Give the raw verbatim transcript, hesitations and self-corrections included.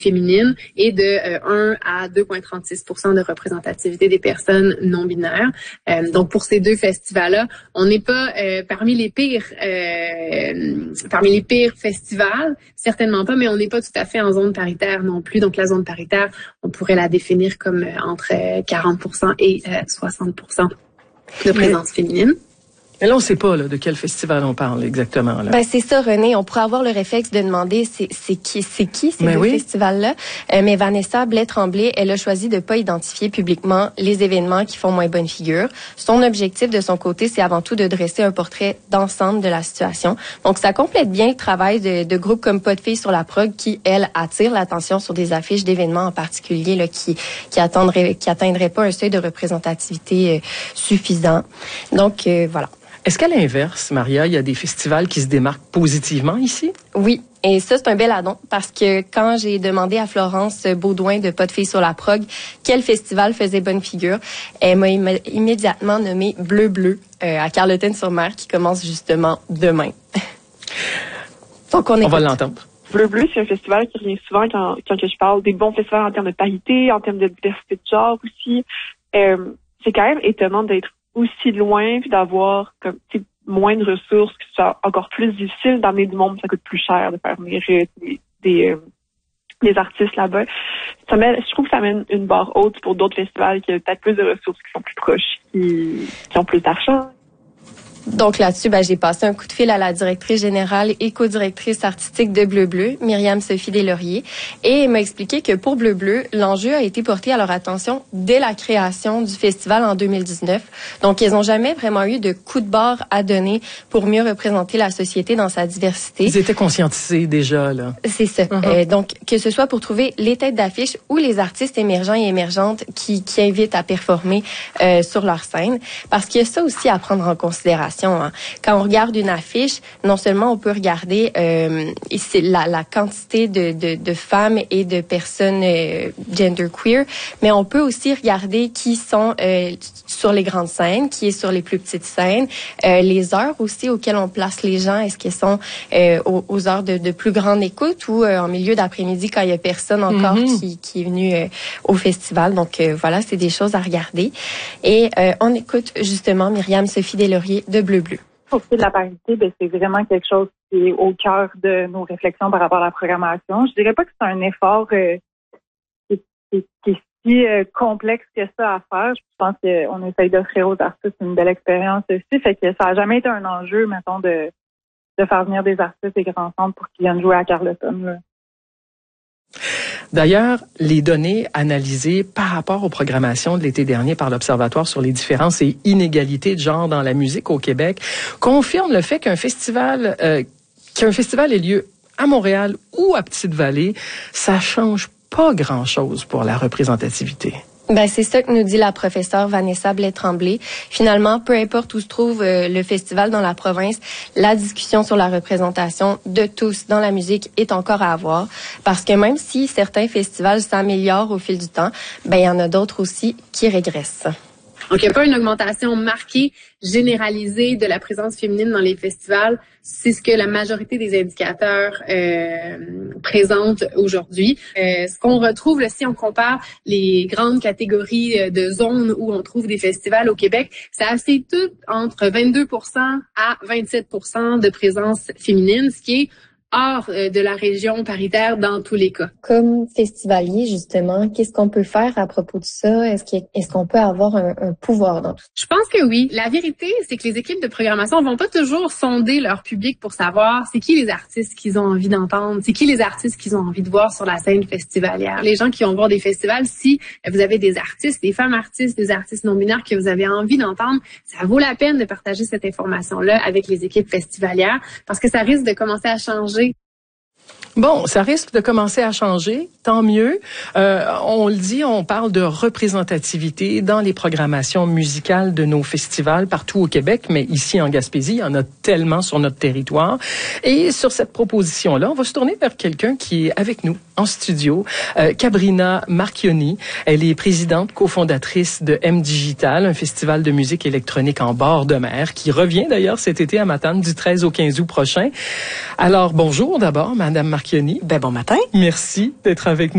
féminine et de euh, un à deux virgule trente-six pour cent de représentativité des personnes non binaires. Euh, donc pour ces deux festivals-là, on n'est pas euh, parmi les pires euh, parmi les pires festivals, certainement pas, mais on n'est pas tout à fait en zone paritaire non plus. Donc la zone paritaire, on pourrait la définir comme euh, entre quarante pour cent et euh, soixante pour cent de présence féminine. Mais là, on ne sait pas là, de quel festival on parle exactement. Là. Ben c'est ça, René. On pourrait avoir le réflexe de demander c'est, c'est qui, c'est qui ces mais deux oui. festivals-là. Euh, mais Vanessa Blais-Tremblay, elle a choisi de pas identifier publiquement les événements qui font moins bonne figure. Son objectif de son côté, c'est avant tout de dresser un portrait d'ensemble de la situation. Donc ça complète bien le travail de, de groupes comme Pas de filles sur la prog qui, elles, attirent l'attention sur des affiches d'événements en particulier là, qui qui atteindraient qui atteindraient pas un seuil de représentativité euh, suffisant. Donc euh, voilà. Est-ce qu'à l'inverse, Maria, il y a des festivals qui se démarquent positivement ici? Oui. Et ça, c'est un bel addon parce que quand j'ai demandé à Florence Baudouin de Pas de filles sur la prog quel festival faisait bonne figure, elle m'a im- immédiatement nommé Bleu Bleu euh, à Carleton-sur-Mer qui commence justement demain. Donc on, on va l'entendre. Bleu Bleu, c'est un festival qui revient souvent quand, quand je parle des bons festivals en termes de parité, en termes de diversité de genre aussi. Euh, c'est quand même étonnant d'être aussi loin puis d'avoir comme moins de ressources, que ce soit encore plus difficile d'amener du monde, ça coûte plus cher de faire venir des des, euh, des artistes là-bas. Ça met, je trouve que ça mène une barre haute pour d'autres festivals qui ont peut-être plus de ressources, qui sont plus proches, qui, qui ont plus d'argent. Donc là-dessus, ben, j'ai passé un coup de fil à la directrice générale et co-directrice artistique de Bleu Bleu, Myriam Sophie Deslauriers, et elle m'a expliqué que pour Bleu Bleu, l'enjeu a été porté à leur attention dès la création du festival en deux mille dix-neuf. Donc, ils n'ont jamais vraiment eu de coup de barre à donner pour mieux représenter la société dans sa diversité. Ils étaient conscientisés déjà, là. C'est ça. Uh-huh. Euh, donc, que ce soit pour trouver les têtes d'affiche ou les artistes émergents et émergentes qui, qui invitent à performer euh, sur leur scène. Parce qu'il y a ça aussi à prendre en considération. Quand on regarde une affiche, non seulement on peut regarder euh, c'est la, la quantité de, de, de femmes et de personnes euh, genderqueer, mais on peut aussi regarder qui sont euh, sur les grandes scènes, qui est sur les plus petites scènes, euh, les heures aussi auxquelles on place les gens. Est-ce qu'elles sont euh, aux, aux heures de, de plus grande écoute ou euh, en milieu d'après-midi quand il y a personne encore mm-hmm. qui, qui est venu euh, au festival. Donc euh, voilà, c'est des choses à regarder. Et euh, on écoute justement Myriam Sophie Deslauriers de Bleu Bleu. Pour ce qui est de la parité, ben, c'est vraiment quelque chose qui est au cœur de nos réflexions par rapport à la programmation. Je dirais pas que c'est un effort euh, qui, qui, qui est si euh, complexe que ça à faire. Je pense qu'on essaye d'offrir aux artistes une belle expérience aussi. Fait que ça n'a jamais été un enjeu, mettons, de, de faire venir des artistes et grands centres pour qu'ils viennent jouer à Carleton, là. D'ailleurs, les données analysées par rapport aux programmations de l'été dernier par l'Observatoire sur les différences et inégalités de genre dans la musique au Québec confirment le fait qu'un festival, euh, qu'un festival ait lieu à Montréal ou à Petite-Vallée, ça change pas grand-chose pour la représentativité. Ben c'est ça que nous dit la professeure Vanessa Blais-Tremblay. Finalement, peu importe où se trouve euh, le festival dans la province, la discussion sur la représentation de tous dans la musique est encore à avoir, parce que même si certains festivals s'améliorent au fil du temps, ben il y en a d'autres aussi qui régressent. Donc, il n'y a pas une augmentation marquée, généralisée de la présence féminine dans les festivals. C'est ce que la majorité des indicateurs euh, présentent aujourd'hui. Euh, ce qu'on retrouve, là, si on compare les grandes catégories de zones où on trouve des festivals au Québec, c'est assez tout entre vingt-deux pour cent à vingt-sept pour cent de présence féminine, ce qui est hors de la région paritaire dans tous les cas. Comme festivalier, justement, qu'est-ce qu'on peut faire à propos de ça? Est-ce qu'il, est-ce qu'on peut avoir un, un pouvoir dans tout ça? Je pense que oui. La vérité, c'est que les équipes de programmation vont pas toujours sonder leur public pour savoir c'est qui les artistes qu'ils ont envie d'entendre, c'est qui les artistes qu'ils ont envie de voir sur la scène festivalière. Les gens qui vont voir des festivals, si vous avez des artistes, des femmes artistes, des artistes non-binaires que vous avez envie d'entendre, ça vaut la peine de partager cette information-là avec les équipes festivalières parce que ça risque de commencer à changer. Bon, ça risque de commencer à changer, tant mieux. Euh, on le dit, on parle de représentativité dans les programmations musicales de nos festivals partout au Québec, mais ici en Gaspésie, il y en a tellement sur notre territoire. Et sur cette proposition-là, on va se tourner vers quelqu'un qui est avec nous en studio, euh, Cabrina Marchioni. Elle est présidente, cofondatrice de M Digital, un festival de musique électronique en bord de mer qui revient d'ailleurs cet été à Matane du treize au quinze août prochain. Alors, bonjour d'abord, Madame Marchioni. Ben, bon matin. Merci d'être avec nous.